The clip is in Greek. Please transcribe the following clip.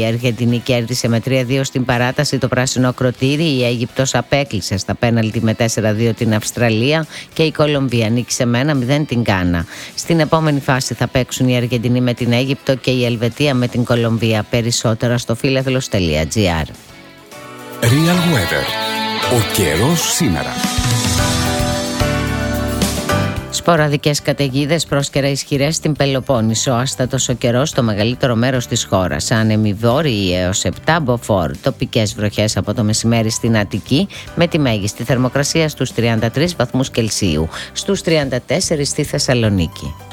Η Αργεντινή κέρδισε με 3-2 στην παράταση το πράσινο ακροτήρι. Η Αίγυπτος απέκλεισε στα πέναλτι με 4-2 την Αυστραλία και η Κολομβία νίκησε με 1-0 την Γκάνα. Στην επόμενη φάση θα παίξουν η Αργεντινή με την Αίγυπτο και η Ελβετία με την Κολομβία. Περισσότερα στο philathlos.gr. Real Weather. Ο καιρός σήμερα. Σποραδικές καταιγίδες, πρόσκαιρα ισχυρές στην Πελοπόννησο. Άστατος ο καιρός στο μεγαλύτερο μέρος της χώρας. Άνεμοι βόρειοι έως 7 μποφόρ. Τοπικές βροχές από το μεσημέρι στην Αττική, με τη μέγιστη θερμοκρασία στους 33 βαθμούς Κελσίου. Στους 34 στη Θεσσαλονίκη.